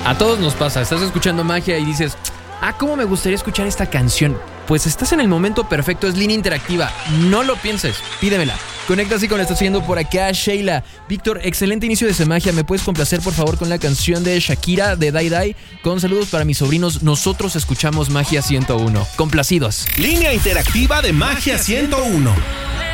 A todos nos pasa, estás escuchando Magia y dices, ¿cómo me gustaría escuchar esta canción? Pues estás en el momento perfecto, es línea interactiva, no lo pienses, pídemela. Conecta así con la está siguiendo por acá Sheila. Víctor, excelente inicio de Magia, ¿me puedes complacer por favor con la canción de Shakira de Dai Dai? Con saludos para mis sobrinos, nosotros escuchamos Magia 101. Complacidos. Línea interactiva de Magia 101.